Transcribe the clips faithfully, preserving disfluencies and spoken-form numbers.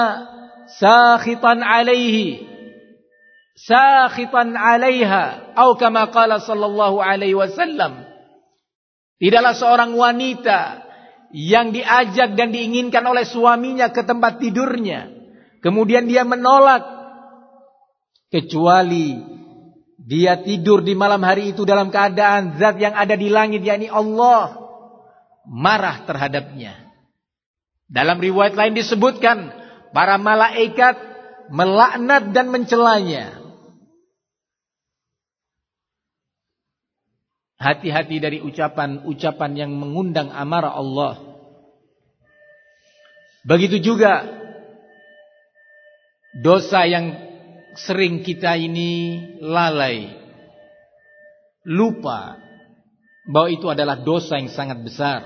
sakhitan alaihi sakhitan alaiha atau kama qala sallallahu alaihi wasallam. Tidaklah seorang wanita yang diajak dan diinginkan oleh suaminya ke tempat tidurnya, kemudian dia menolak, kecuali dia tidur di malam hari itu dalam keadaan zat yang ada di langit, yakni Allah, marah terhadapnya. Dalam riwayat lain disebutkan para malaikat melaknat dan mencelanya. Hati-hati dari ucapan-ucapan yang mengundang amarah Allah. Begitu juga dosa yang sering kita ini lalai, lupa bahwa itu adalah dosa yang sangat besar.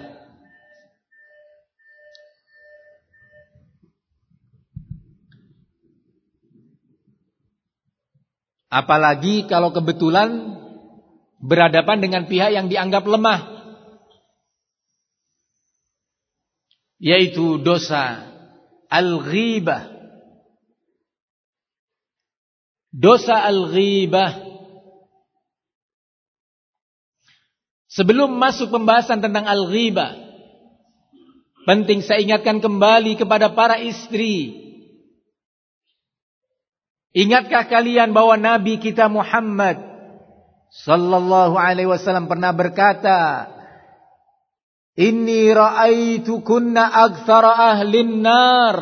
Apalagi kalau kebetulan berhadapan dengan pihak yang dianggap lemah, yaitu dosa al-ghibah. Dosa al-ghibah. Sebelum masuk pembahasan tentang al-ghibah, penting saya ingatkan kembali kepada para istri. Ingatkah kalian bahwa Nabi kita Muhammad sallallahu alaihi wasallam pernah berkata, "Inni ra'aitukunna aktsara ahlin nar."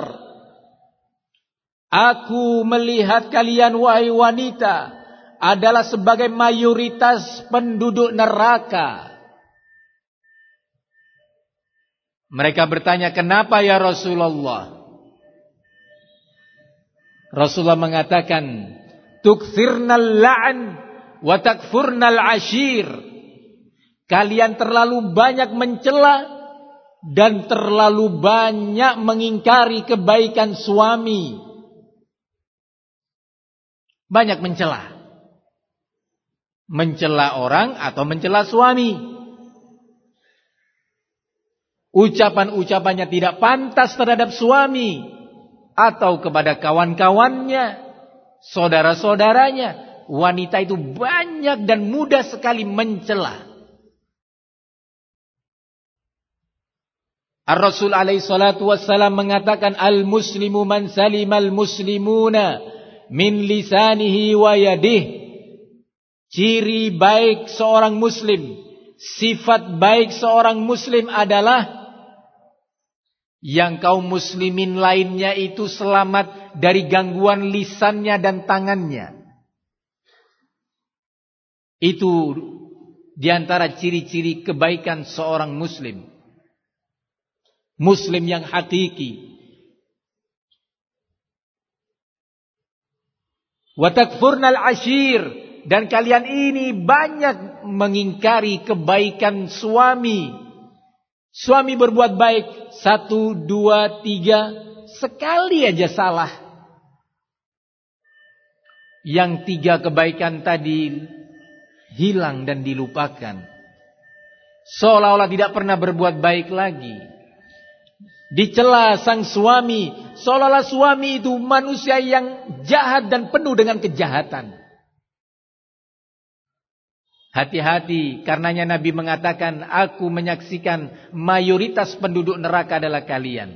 Aku melihat kalian wahai wanita adalah sebagai mayoritas penduduk neraka. Mereka bertanya, "Kenapa ya Rasulullah?" Rasulullah mengatakan, "Tukthirnal la'n wa takfurnal ashir." Kalian terlalu banyak mencela dan terlalu banyak mengingkari kebaikan suami. Banyak mencela. Mencela orang atau mencela suami. Ucapan-ucapannya tidak pantas terhadap suami atau kepada kawan-kawannya, saudara-saudaranya. Wanita itu banyak dan mudah sekali mencela. Ar-Rasul alaihi salatu wassalam mengatakan, "Al-muslimu man salimal muslimuna min lisanihi wa yadihi." Ciri baik seorang muslim, sifat baik seorang muslim adalah yang kaum muslimin lainnya itu selamat dari gangguan lisannya dan tangannya. Itu diantara ciri-ciri kebaikan seorang muslim. Muslim yang hakiki. Wa takfurnal ashir, dan kalian ini banyak mengingkari kebaikan suami. Suami berbuat baik satu, dua, tiga, sekali aja salah. Yang tiga kebaikan tadi hilang dan dilupakan. Seolah-olah tidak pernah berbuat baik lagi. Dicela sang suami, seolah-olah suami itu manusia yang jahat dan penuh dengan kejahatan. Hati-hati, karenanya Nabi mengatakan, "Aku menyaksikan mayoritas penduduk neraka adalah kalian."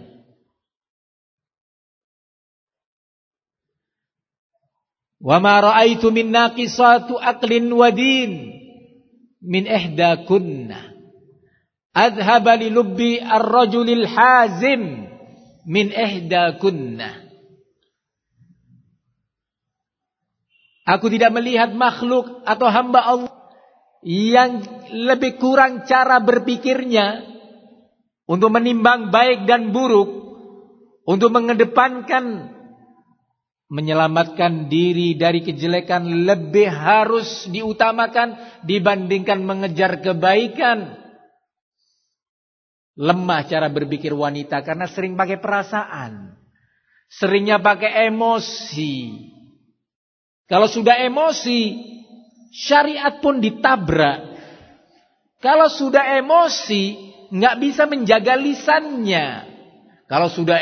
"Wa ma ra'aitu min naqisatu aqlin wa din min ihdakunna adhhaba li lubbi ar-rajulil hazim min ihdakunna." Aku tidak melihat makhluk atau hamba Allah yang lebih kurang cara berpikirnya untuk menimbang baik dan buruk, untuk mengedepankan menyelamatkan diri dari kejelekan lebih harus diutamakan dibandingkan mengejar kebaikan. Lemah cara berpikir wanita karena sering pakai perasaan, seringnya pakai emosi. Kalau sudah emosi, syariat pun ditabrak. Kalau sudah emosi, nggak bisa menjaga lisannya. Kalau sudah